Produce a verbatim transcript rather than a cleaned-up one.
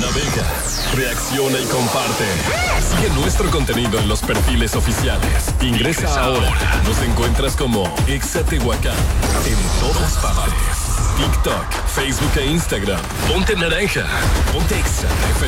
Navega, reacciona y comparte. Sigue nuestro contenido en los perfiles oficiales. Ingresa, Ingresa ahora. ahora. Nos encuentras como Exa Tehuacán en todas partes. TikTok, Facebook e Instagram. Ponte naranja. Ponte Exa F